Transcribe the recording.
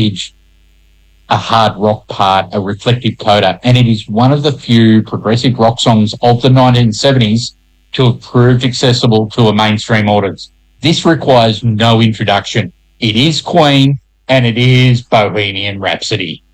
a hard rock part, a reflective coda, and it is one of the few progressive rock songs of the 1970s to have proved accessible to a mainstream audience. This requires no introduction. It is Queen, and it is Bohemian Rhapsody.